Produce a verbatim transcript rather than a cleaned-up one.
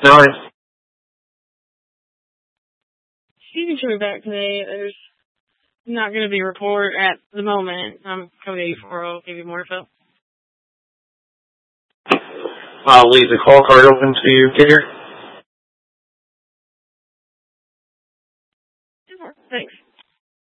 No worries. You can show me back today. There's not going to be a report at the moment. I'm code eighty-four. I'll give you more info. I'll leave the call card open to you, Gator.